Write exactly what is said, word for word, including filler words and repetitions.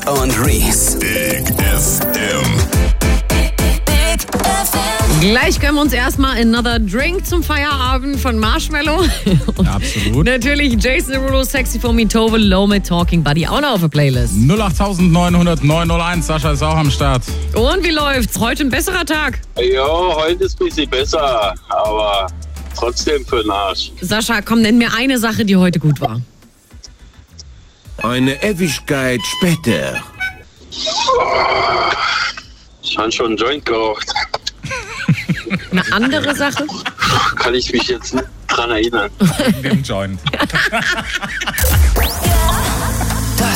und Reese. Big F M. Big F M. Gleich gönnen wir uns erstmal Another Drink zum Feierabend von Marshmello. Und Ja, absolut. natürlich Jason Derulo, Sexy for Me, Tove Lo mit Talking Buddy auch noch auf der Playlist. null acht neun null null neun null eins, Sascha ist auch am Start. Und wie läuft's? Heute ein besserer Tag. Ja, heute ist ein bisschen besser, aber trotzdem für den Arsch. Sascha, komm, nenn mir eine Sache, die heute gut war. Eine Ewigkeit später. Ich habe schon einen Joint geraucht. Eine andere Sache? Kann ich mich jetzt nicht dran erinnern. Dem Joint.